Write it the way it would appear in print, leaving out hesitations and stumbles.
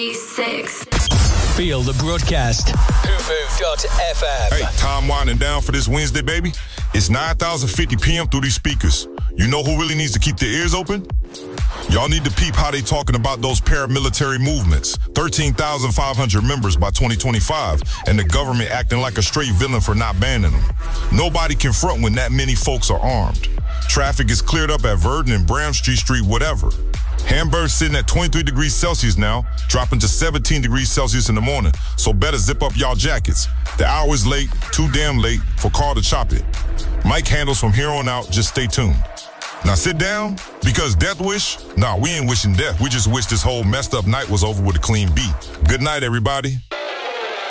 6. Feel the broadcast. Hoomove.fm. Hey, time winding down for this Wednesday, baby. It's 9,050 p.m. through these speakers. You know who really needs to keep their ears open? Y'all need to peep how they talking about those paramilitary movements. 13,500 members by 2025, and the government acting like a straight villain for not banning them. Nobody can front when that many folks are armed. Traffic is cleared up at Verdon and Bramstreet Street, whatever. Hamburg's sitting at 23 degrees Celsius now, dropping to 17 degrees Celsius in the morning, so better zip up y'all jackets. The hour is late, too damn late for Carl to chop it. Mike handles from here on out, just stay tuned. Now sit down, because death wish? Nah, we ain't wishing death. We just wish this whole messed up night was over with a clean beat. Good night, everybody.